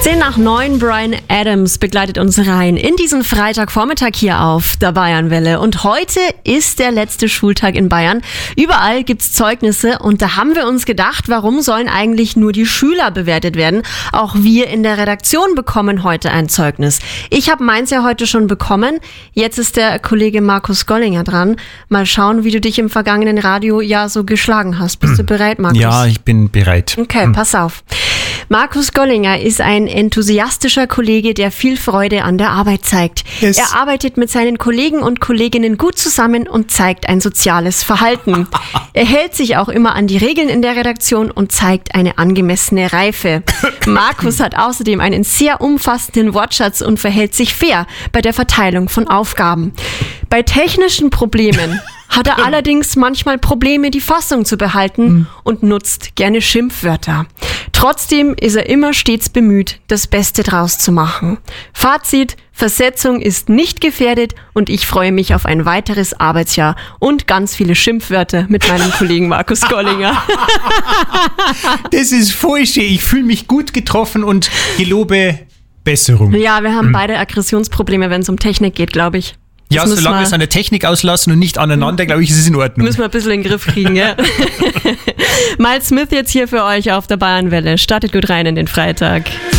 10:09, Bryan Adams begleitet uns rein in diesen Freitagvormittag hier auf der Bayernwelle. Und heute ist der letzte Schultag in Bayern. Überall gibt's Zeugnisse und da haben wir uns gedacht, warum sollen eigentlich nur die Schüler bewertet werden? Auch wir in der Redaktion bekommen heute ein Zeugnis. Ich habe meins ja heute schon bekommen. Jetzt ist der Kollege Markus Gollinger dran. Mal schauen, wie du dich im vergangenen Radiojahr so geschlagen hast. Bist du bereit, Markus? Ja, ich bin bereit. Okay, pass auf. Markus Gollinger ist ein enthusiastischer Kollege, der viel Freude an der Arbeit zeigt. Yes. Er arbeitet mit seinen Kollegen und Kolleginnen gut zusammen und zeigt ein soziales Verhalten. Er hält sich auch immer an die Regeln in der Redaktion und zeigt eine angemessene Reife. Markus hat außerdem einen sehr umfassenden Wortschatz und verhält sich fair bei der Verteilung von Aufgaben. Bei technischen Problemen hat er allerdings manchmal Probleme, die Fassung zu behalten und nutzt gerne Schimpfwörter. Trotzdem ist er immer stets bemüht, das Beste draus zu machen. Fazit: Versetzung ist nicht gefährdet und ich freue mich auf ein weiteres Arbeitsjahr und ganz viele Schimpfwörter mit meinem Kollegen Markus Gollinger. Das ist falsch. Ich fühle mich gut getroffen und gelobe Besserung. Ja, wir haben beide Aggressionsprobleme, wenn es um Technik geht, glaube ich. Ja, solange wir es an der Technik auslassen und nicht aneinander, glaube ich, ist es in Ordnung. Müssen wir ein bisschen in den Griff kriegen, ja. Miles Smith jetzt hier für euch auf der Bayernwelle. Startet gut rein in den Freitag.